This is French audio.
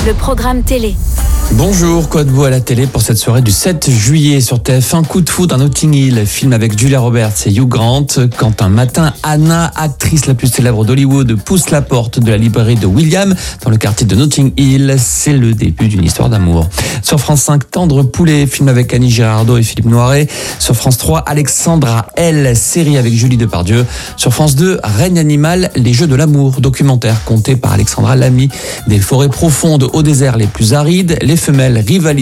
le programme télé. Bonjour, quoi de beau à la télé pour cette soirée du 7 juillet sur TF1, Coup de foudre à Notting Hill, film avec Julia Roberts et Hugh Grant. Quand un matin, Anna, actrice la plus célèbre d'Hollywood, pousse la porte de la librairie de William dans le quartier de Notting Hill, c'est le début d'une histoire d'amour. Sur France 5, Tendre Poulet, film avec Annie Girardot et Philippe Noiret. Sur France 3, Alexandra L, série avec Julie Depardieu. Sur France 2, Règne animal, les jeux de l'amour, documentaire compté par Alexandra Lamy. Des forêts profondes au désert les plus arides, les femelles rivalisent